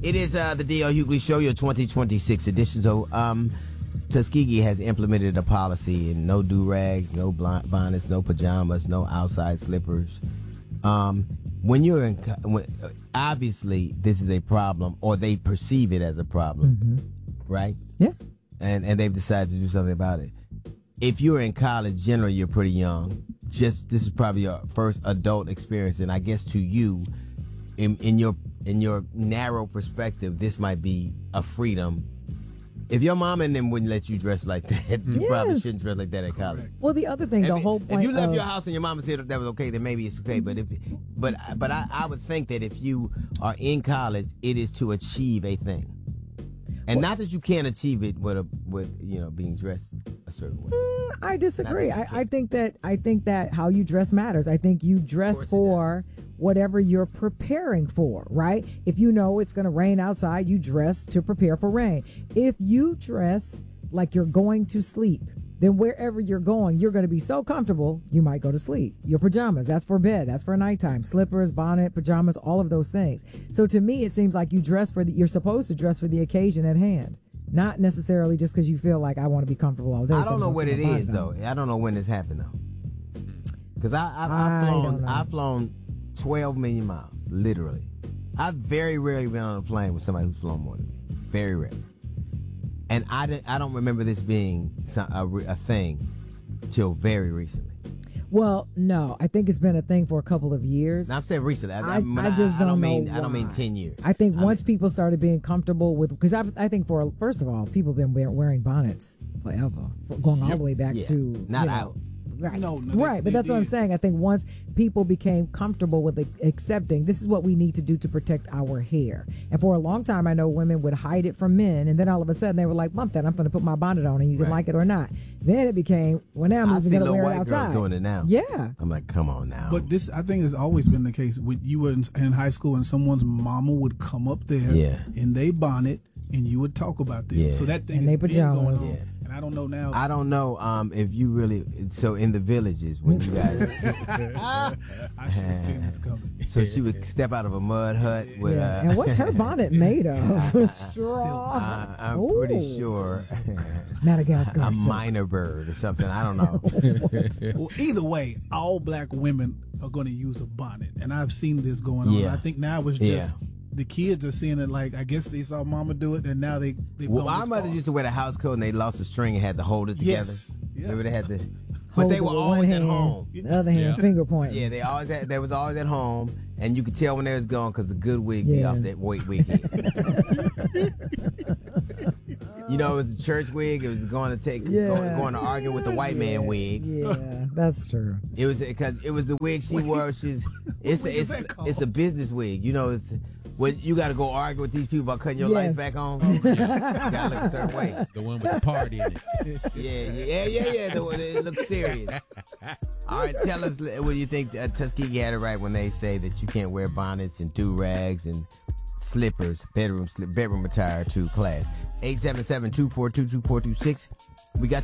It is the D.L. Hughley Show, your 2026 edition. So, Tuskegee has implemented a policy in no do-rags, no bonnets, no pajamas, no outside slippers. When you're obviously this is a problem, or they perceive it as a problem, right? Yeah. And they've decided to do something about it. If you're in college, generally you're pretty young. This is probably your first adult experience, and I guess to you, in your narrow perspective, this might be a freedom. If your mom and them wouldn't let you dress like that, you probably shouldn't dress like that at college. Well, the other thing, the whole point. If you left your house and your mama said that was okay, then maybe it's okay. But I would think that if you are in college, it is to achieve a thing, and not that you can't achieve it with being dressed a certain way. I disagree. I think that how you dress matters. I think you dress for whatever you're preparing for, right? If you know it's going to rain outside, you dress to prepare for rain. If you dress like you're going to sleep, then wherever you're going, you're going to be so comfortable, you might go to sleep. Your pajamas, that's for bed, that's for nighttime. Slippers, bonnet, pajamas, all of those things. So to me, it seems like you're supposed to dress for the occasion at hand. Not necessarily just because you feel like I want to be comfortable all day. I don't know what it is, though. I don't know when this happened, though. Because I've flown 12 million miles, literally. I've very rarely been on a plane with somebody who's flown more than me. Very rarely. And I don't remember this being a thing till very recently. Well, no, I think it's been a thing for a couple of years. Now, I'm saying recently. I don't mean 10 years. I think once people started being comfortable with, because I think first of all, people have been wearing bonnets forever, going all the way back to not out. Right. No, right, but that's what I'm saying. I think once people became comfortable with accepting this is what we need to do to protect our hair. And for a long time, I know women would hide it from men, and then all of a sudden they were like, bump that, I'm going to put my bonnet on, and you can like it or not. Then it became, well, now I'm going to wear it outside. Girls doing it now. Yeah. I'm like, come on now. But this, I think, has always been the case. When you were in high school and someone's mama would come up there in their bonnet, and you would talk about this. Yeah. So that thing has been going on. Yeah. I don't know now. I don't know if you really. So in the villages when you guys, I should have seen this coming. So she would step out of a mud hut with. And what's her bonnet made of? Straw. I'm pretty sure. Madagascar. A minor bird or something. I don't know. Well, either way, all black women are going to use a bonnet, and I've seen this going on. I think now it's just. The kids are seeing it like, I guess they saw mama do it, and now they well, our mothers used to wear the house coat, and they lost a string and had to hold it together. Yes. Yeah. Remember they had to, but they were always at home. The other hand, finger point. Yeah, they was always at home, and you could tell when they was gone because the good wig be off that weekend. You know, it was a church wig. It was going to argue with the white man wig. Yeah, that's true. It was because it was the wig she wore. It's a business wig. You know, it's. Well, you got to go argue with these people about cutting your lights back on. You got to look a certain way. The one with the party in it. Yeah. It looks serious. All right, tell us what you think Tuskegee had it right when they say that you can't wear bonnets and do-rags and slippers, bedroom attire to class. 877-242-2426. We got